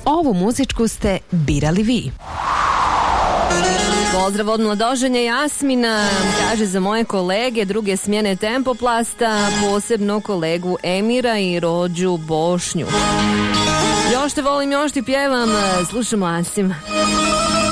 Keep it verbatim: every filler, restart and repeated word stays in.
Ovu muzičku ste birali vi. Pozdrav od mladoženja Jasmina, kaže za moje kolege druge smjene Tempoplasta, posebno kolegu Emira i rođu Bošnju. Još te volim, još ti pjevam, slušamo Asim.